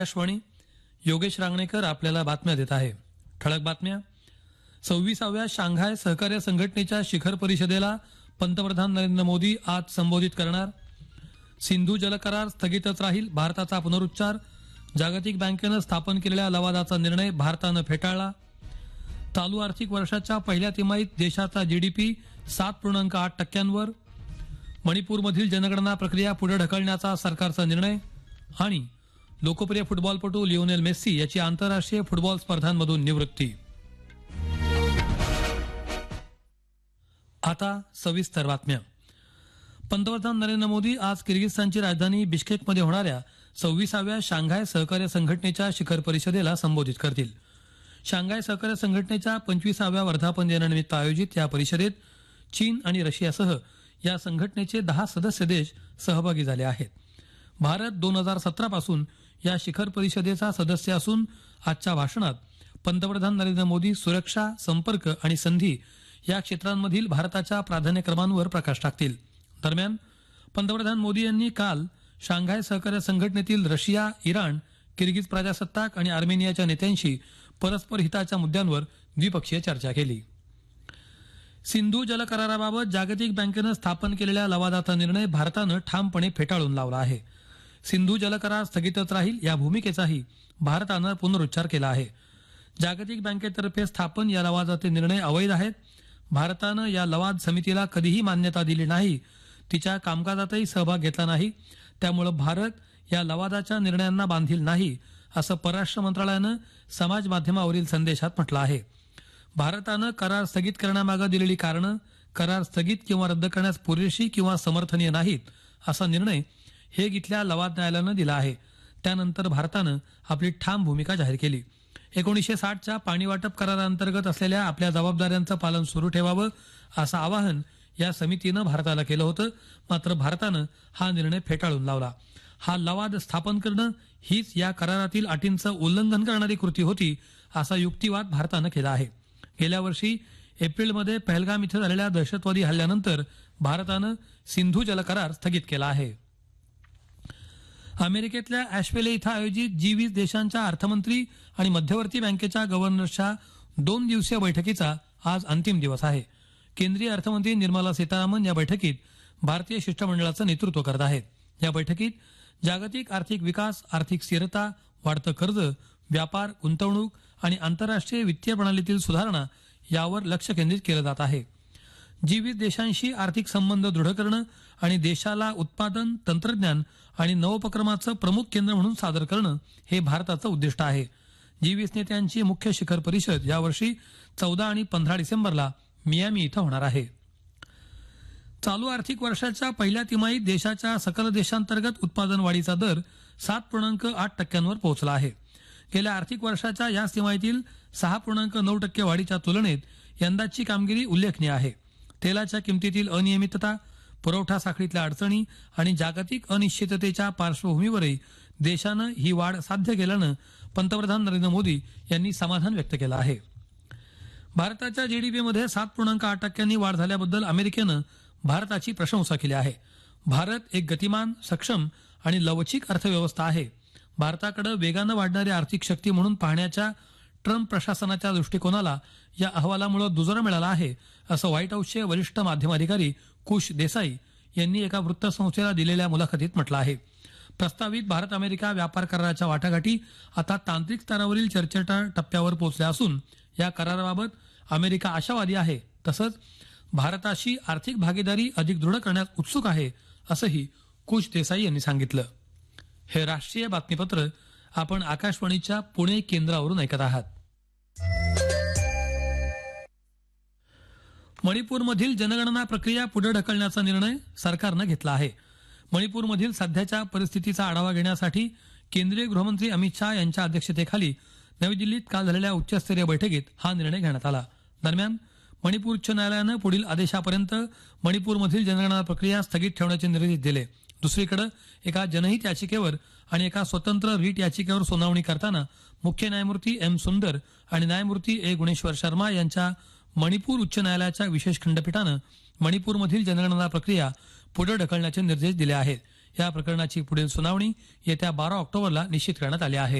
आकाशवाणी योगेश रांगणेकर आपल्याला बातम्या देत आहे. ठळक बातम्या. 26व्या शांघाय सहकार्य संघटनेच्या शिखर परिषदेला पंतप्रधान नरेंद्र मोदी आज संबोधित करणार. सिंधू जल करार स्थगितच राहील, भारताचा पुनरुच्चार. जागतिक बँकेनं स्थापन केलेल्या लवादाचा निर्णय भारतानं फेटाळला. चालू आर्थिक वर्षाच्या पहिल्या तिमाहीत देशाचा जीडीपी 7.8%वर. मणिपूरमधील जनगणना प्रक्रिया पुढे ढकलण्याचा सरकारचा निर्णय. आणि लोकप्रिय फुटबॉलपटू लिओनेल मेस्सी याची आंतरराष्ट्रीय फुटबॉल स्पर्धांमधून निवृत्ती. आता सविस्तर बातम्या. पंतप्रधान नरेंद्र मोदी आज किर्गिस्तानची राजधानी बिश्केकमध्ये होणाऱ्या 26व्या शांघाय सहकार्य संघटनेच्या शिखर परिषदेला संबोधित करतील. शांघाय सहकार्य संघटनेच्या 25व्या वर्धापन दिनानिमित्त आयोजित या परिषदेत चीन आणि रशियासह या संघटनेचे 10 सदस्य देश सहभागी झाले आहेत. भारत 2017 पासून या शिखर परिषदेचा सदस्य असून आजच्या भाषणात पंतप्रधान नरेंद्र मोदी सुरक्षा, संपर्क आणि संधी या क्षेत्रांमधील भारताच्या प्राधान्यक्रमांवर प्रकाश टाकतील. दरम्यान पंतप्रधान मोदी यांनी काल शांघाय सहकार्य संघटनेतील रशिया, इराण, किर्गिज प्रजासत्ताक आणि आर्मेनियाच्या नेत्यांशी परस्पर हिताच्या मुद्द्यांवर द्विपक्षीय चर्चा केली. सिंधू जल कराराबाबत जागतिक बँकेनं स्थापन केलेल्या लवादाचा निर्णय भारतानं ठामपणे फेटाळून लावला आहे. सिंधू जल करार स्थगितच राहील या भूमिकेचाही भारतानं पुनरुच्चार केला आहे. जागतिक बँकेतर्फे स्थापन या लवादाचे निर्णय अवैध आहेत. भारतानं या लवाद समितीला कधीही मान्यता दिली नाही, तिच्या कामकाजातही सहभाग घेतला नाही. त्यामुळे भारत या लवादाच्या निर्णयांना बांधील नाही, असं परराष्ट्र मंत्रालयानं समाज माध्यमावरील संदेशात म्हटलं आहे. भारतानं करार स्थगित करण्यामागे दिलेली कारणं करार स्थगित किंवा रद्द करण्यास पुरेशी किंवा समर्थनीय नाहीत, असा निर्णय हेग इथल्या लवाद न्यायालयानं दिला आहे. त्यानंतर भारतानं आपली ठाम भूमिका जाहीर केली. 1960च्या पाणी वाटप कराराअंतर्गत असलेल्या आपल्या जबाबदाऱ्यांचं पालन सुरू ठेवावं, असं आवाहन या समितीनं भारताला केलं होतं. मात्र भारतानं हा निर्णय फेटाळून लावला. हा लवाद स्थापन करणं हीच या करारातील अटींचं उल्लंघन करणारी कृती होती, असा युक्तिवाद भारतानं केला आहे. गेल्या वर्षी एप्रिलमध्ये पहलगाम इथं झालेल्या दहशतवादी हल्ल्यानंतर भारतानं सिंधू जल करार स्थगित केला आहे. अमेरिकेतल्या ॲशवेले इथं आयोजित G20 देशांच्या अर्थमंत्री आणि मध्यवर्ती बँकेच्या गव्हर्नर्सच्या 2 दिवसीय बैठकीचा आज अंतिम दिवस आहे. केंद्रीय अर्थमंत्री निर्मला सीतारामन या बैठकीत भारतीय शिष्टमंडळाचं नेतृत्व करत आहेत. या बैठकीत जागतिक आर्थिक विकास, आर्थिक स्थिरता, वाढतं कर्ज, व्यापार, गुंतवणूक आणि आंतरराष्ट्रीय वित्तीय प्रणालीतील सुधारणा यावर लक्ष केंद्रित केलं जात आहे. G20 देशांशी आर्थिक संबंध दृढ करणं आणि देशाला उत्पादन, तंत्रज्ञान आणि नवोपक्रमाचं प्रमुख केंद्र म्हणून सादर करणं हे भारताचं उद्दिष्ट आहे. G20 नेत्यांची मुख्य शिखर परिषद यावर्षी 14 आणि 15 डिसेंबरला मियामी इथं होणार आहे. चालू आर्थिक वर्षाच्या पहिल्या तिमाहीत देशाच्या सकल देशांतर्गत उत्पादन वाढीचा दर 7.8%वर पोहोचला आहे. गेल्या आर्थिक वर्षाच्या याच तिमाहीतील 6.9% वाढीच्या तुलनेत यंदाची कामगिरी उल्लेखनीय आहे. तेलाच्या किमतीतील अनियमितता, पुरवठा साखळीतल्या अडचणी आणि जागतिक अनिश्चिततेच्या पार्श्वभूमीवरही देशानं ही वाढ साध्य केल्यानं पंतप्रधान नरेंद्र मोदी यांनी समाधान व्यक्त केलं आहे. भारताच्या जीडीपीमध्ये 7.8% वाढ झाल्याबद्दल अमेरिकेनं भारताची प्रशंसा केली आहे. भारत एक गतिमान, सक्षम आणि लवचिक अर्थव्यवस्था आहे. भारताकडे वेगानं वाढणारी आर्थिक शक्ती म्हणून पाहण्याच्या ट्रम्प प्रशासनाच्या दृष्टिकोनाला या अहवालामुळे दुजोरा मिळाला आहे, असं व्हाईट हाऊसचे वरिष्ठ माध्यम अधिकारी कुश देसाई यांनी एका वृत्तसंस्थेला दिलेल्या मुलाखतीत म्हटलं आहे. प्रस्तावित भारत अमेरिका व्यापार कराराच्या वाटाघाटी आता तांत्रिक स्तरावरील चर्चेच्या टप्प्यावर पोहोचल्या असून या कराराबाबत अमेरिका आशावादी आहे. तसंच भारताशी आर्थिक भागीदारी अधिक दृढ करण्यास उत्सुक आहे, असंही कुश देसाई यांनी सांगितलं. हे राष्ट्रीय बातमीपत्र आपण आकाशवाणीच्या पुणे केंद्रावरून ऐकत आहात. मणिपूरमधील जनगणना प्रक्रिया पुढे ढकलण्याचा निर्णय सरकारनं घेतला आहे. मणिपूरमधील सध्याच्या परिस्थितीचा आढावा घेण्यासाठी केंद्रीय गृहमंत्री अमित शहा यांच्या अध्यक्षतेखाली नवी दिल्लीत काल झालेल्या उच्चस्तरीय बैठकीत हा निर्णय घेण्यात आला. दरम्यान मणिपूर उच्च न्यायालयानं पुढील आदेशापर्यंत मणिपूरमधील जनगणना प्रक्रिया स्थगित ठेवण्याचे निर्देश दिले. दुसरीकडे एका जनहित याचिकेवर आणि एका स्वतंत्र रीट याचिकेवर सुनावणी करताना मुख्य न्यायमूर्ती एम सुंदर आणि न्यायमूर्ती ए गुणेश्वर शर्मा यांच्या मणिपूर उच्च न्यायालयाच्या विशेष खंडपीठानं मणिपूरमधील जनगणना प्रक्रिया पुढे ढकलण्याचे निर्देश दिले आहेत. या प्रकरणाची पुढील सुनावणी येत्या 12 ऑक्टोबरला निश्चित करण्यात आली आहे